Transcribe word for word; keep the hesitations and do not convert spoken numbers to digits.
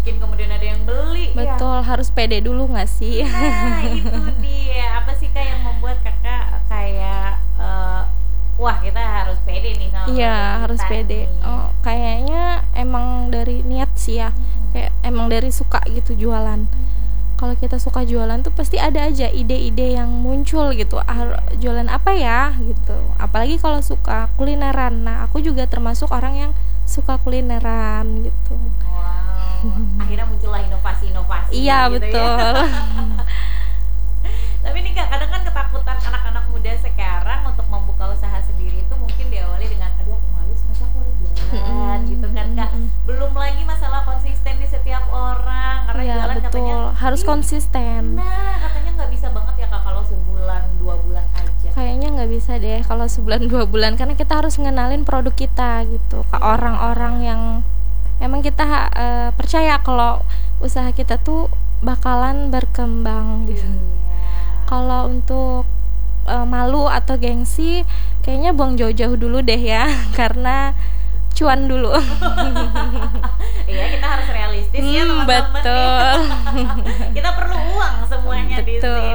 mungkin kemudian ada yang beli. Betul, ya. Harus pede dulu nggak sih? Nah itu dia, apa sih Kak yang membuat kakak kayak uh, wah kita harus pede nih sama iya harus pede nih. Oh, kayaknya emang dari niat sih ya, hmm. kayak emang dari suka gitu jualan. hmm. Kalau kita suka jualan tuh pasti ada aja ide-ide yang muncul gitu, ah, jualan apa ya gitu. Apalagi kalau suka kulineran. Nah aku juga termasuk orang yang suka kulineran gitu. Wow, akhirnya muncullah inovasi-inovasi. Iya gitu betul. Ya. Tapi nih Kak, kadang kan ketakutan anak-anak muda sekarang untuk membuka usaha sendiri itu mungkin diawali dengan aduh aku malu, masa aku harus jualan gitu kan Kak. Belum lagi masalah konsisten di setiap orang, karena ya, jualan betul. Katanya harus konsisten. Nah katanya nggak bisa banget ya Kak kalau sebulan dua bulan aja. Kayaknya nggak bisa deh kalau sebulan dua bulan, karena kita harus ngenalin produk kita gitu ke orang-orang yang emang kita uh, percaya kalau usaha kita tuh bakalan berkembang gitu. Yeah. Kalau untuk uh, malu atau gengsi, kayaknya buang jauh-jauh dulu deh ya, karena cuan dulu. Iya kita harus realistis hmm, ya teman-teman. Betul. Kita perlu uang semuanya betul. Di sini.